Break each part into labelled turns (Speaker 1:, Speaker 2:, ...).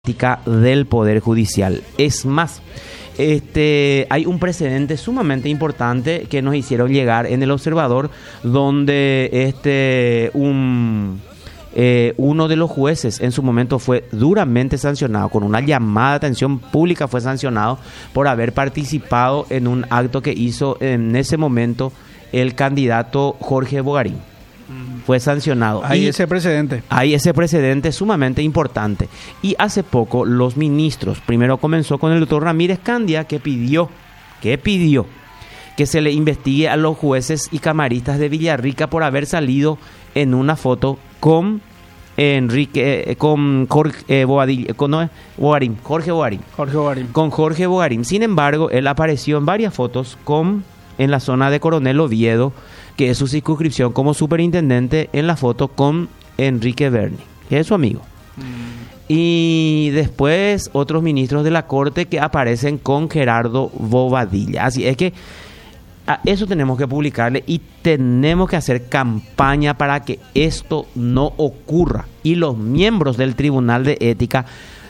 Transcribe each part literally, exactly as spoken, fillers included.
Speaker 1: del Poder Judicial. Es más, este, hay un precedente sumamente importante que nos hicieron llegar en El Observador, donde este, un, eh, uno de los jueces en su momento fue duramente sancionado, con una llamada de atención pública fue sancionado por haber participado en un acto que hizo en ese momento el candidato Jorge Bogarín. Fue sancionado.
Speaker 2: Hay
Speaker 1: y
Speaker 2: ese precedente.
Speaker 1: Hay ese precedente sumamente importante. Y hace poco los ministros, primero comenzó con el doctor Ramírez Candia, que pidió, que pidió que se le investigue a los jueces y camaristas de Villarrica por haber salido en una foto con Enrique, eh, con Jorge eh, Boadilla, con, no, Bogarín, Jorge Bogarín.
Speaker 2: Jorge Bogarín.
Speaker 1: Con Jorge Bogarín. Sin embargo, él apareció en varias fotos con, en la zona de Coronel Oviedo, que es su circunscripción, como superintendente, en la foto con Enrique Berni, que es su amigo. Mm. Y después otros ministros de la Corte que aparecen con Gerardo Bobadilla. Así es que a eso tenemos que publicarle y tenemos que hacer campaña para que esto no ocurra. Y los miembros del Tribunal de Ética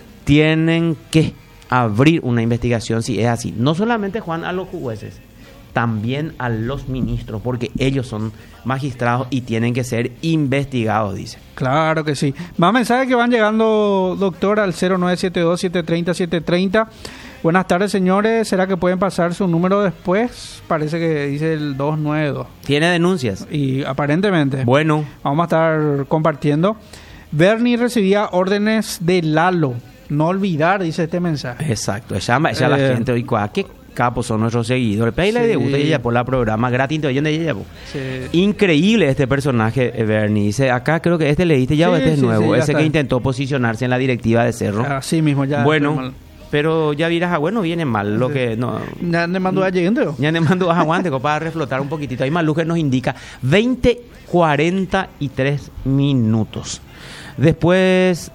Speaker 1: tienen que abrir una investigación si es así. No solamente, Juan, a los jueces, también a los ministros, porque ellos son magistrados y tienen que ser investigados, dice.
Speaker 2: Claro que sí. Más mensajes que van llegando, doctor, al cero nueve siete dos, siete tres cero, siete tres cero. Buenas tardes, señores. ¿Será que pueden pasar su número después? Parece que dice el dos nueve dos.
Speaker 1: ¿Tiene denuncias?
Speaker 2: Y aparentemente.
Speaker 1: Bueno.
Speaker 2: Vamos a estar compartiendo. Bernie recibía órdenes de Lalo. No olvidar, dice este mensaje.
Speaker 1: Exacto. Llama, llama eh, la gente hoy. ¿Qué capos son nuestros seguidores? Pégale de gusto ella por la programa gratis de ella. Sí. Increíble este personaje, Bernie. Dice, acá creo que este leíste ya, sí, o este sí, es nuevo. Sí, ese está. Que intentó posicionarse en la directiva de Cerro.
Speaker 2: Así mismo, ya.
Speaker 1: Bueno, pero ya dirás, ah, bueno, viene mal. Lo sí. que no.
Speaker 2: Ya le mandó a llegando.
Speaker 1: Ya le mandó a aguante para reflotar un poquitito. Ahí Maluque nos indica veinte cuarenta y tres minutos. Después,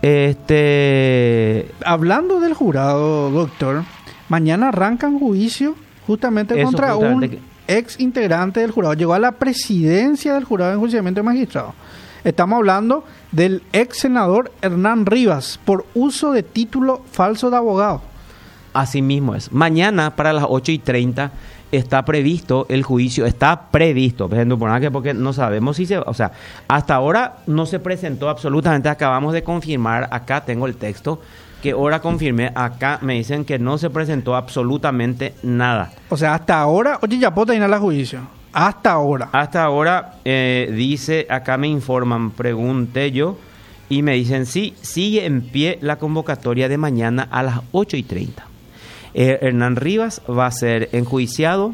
Speaker 1: este.
Speaker 2: Hablando del jurado, doctor. Mañana arrancan juicio justamente Eso, contra justamente. un ex integrante del jurado. Llegó a la presidencia del jurado de enjuiciamiento de magistrados. Estamos hablando del ex senador Hernán Rivas por uso de título falso de abogado.
Speaker 1: Así mismo es. Mañana para las ocho y treinta está previsto el juicio. Está previsto, porque no sabemos si se... O sea, hasta ahora no se presentó absolutamente. Acabamos de confirmar, acá tengo el texto, que ahora confirmé, acá me dicen que no se presentó absolutamente nada.
Speaker 2: O sea, hasta ahora, oye, ya puedo terminar la juicio. Hasta ahora.
Speaker 1: Hasta ahora, eh, dice, acá me informan, pregunté yo, y me dicen, sí, sigue en pie la convocatoria de mañana a las ocho y treinta. Eh, Hernán Rivas va a ser enjuiciado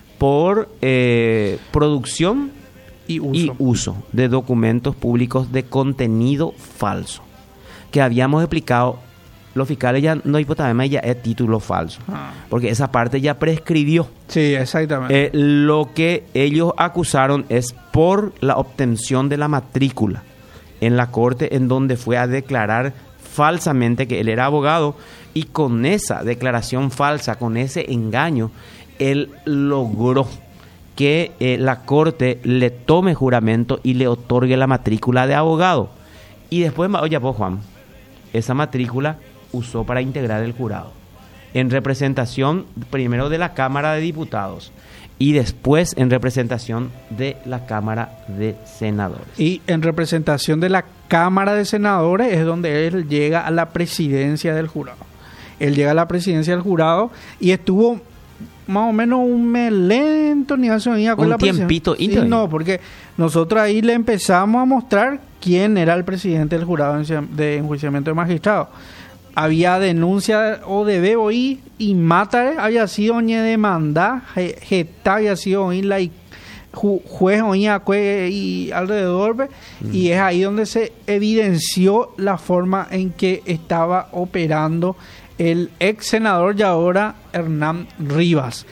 Speaker 1: por eh, producción
Speaker 2: y uso.
Speaker 1: y uso de documentos públicos de contenido falso, que habíamos explicado. Los fiscales ya no hay ya es título falso, ah. porque esa parte ya prescribió.
Speaker 2: Sí, exactamente.
Speaker 1: Eh, lo que ellos acusaron es por la obtención de la matrícula en la corte, en donde fue a declarar falsamente que él era abogado, y con esa declaración falsa, con ese engaño, él logró que eh, la corte le tome juramento y le otorgue la matrícula de abogado. Y después, oye, pues Juan, esa matrícula usó para integrar el jurado en representación primero de la Cámara de Diputados y después en representación de la Cámara de Senadores.
Speaker 2: Y en representación de la Cámara de Senadores es donde él llega a la presidencia del jurado. Él llega a la presidencia del jurado y estuvo más o menos un mes lento, ni hace
Speaker 1: un
Speaker 2: la
Speaker 1: tiempito.
Speaker 2: Sí, no, porque nosotros ahí le empezamos a mostrar quién era el presidente del jurado de enjuiciamiento de magistrados. Había denuncia o de B O I y Mátare había sido oñe demanda, Geta había sido oñe la ju, juez oñe acue y alrededor, mm. y es ahí donde se evidenció la forma en que estaba operando el ex senador y ahora Hernán Rivas.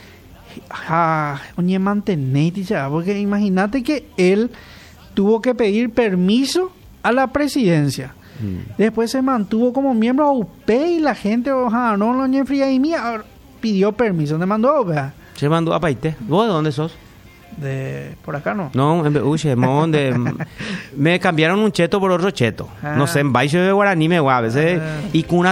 Speaker 2: Ah, oñe mantener, ya, porque imagínate que él tuvo que pedir permiso a la presidencia. Después se mantuvo como miembro a U P y la gente, ojalá, no lo fría y mía, pidió permiso. ¿Dónde mandó? ¿Verdad?
Speaker 1: Se mandó a Paité. ¿Vos de dónde sos?
Speaker 2: De por acá no.
Speaker 1: No, en Uche, mon de me cambiaron un cheto por otro cheto.
Speaker 2: Ah.
Speaker 1: No sé, en baixo de guaraní me voy a veces
Speaker 2: Ah.
Speaker 1: y con una